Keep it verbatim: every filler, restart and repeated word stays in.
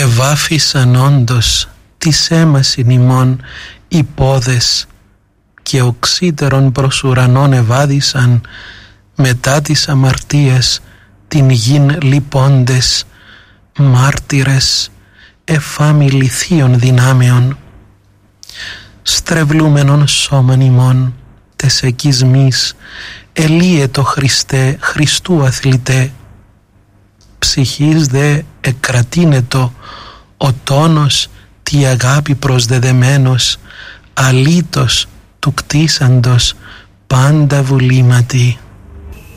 Εβάφησαν όντως της έμασιν ημών οι πόδες και οξύτερον προς ουρανών εβάδισαν μετά τις αμαρτίες την γην λυπώντες μάρτυρες εφάμι λιθίων δυνάμεων. Στρεβλούμενον σώμαν ημών τες εκεισμής ελύε το Χριστέ Χριστού αθλητέ, ψυχής δε εκρατίνετο ο τόνος τη αγάπη προσδεδεμένος αλήτως του κτίσαντος πάντα βουλήματι.